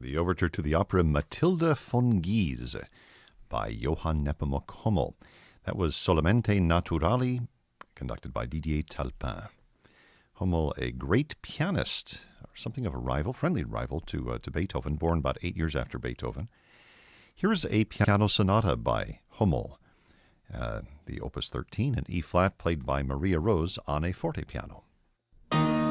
the overture to the opera Matilda von Guise by Johann Nepomuk Hummel. That was Solamente Naturali, conducted by Didier Talpin. Hummel, a great pianist, or something of a rival, friendly rival to Beethoven, born about 8 years after Beethoven. Here's a piano sonata by Hummel, the Opus 13 in E-flat, played by Maria Rose on a forte piano.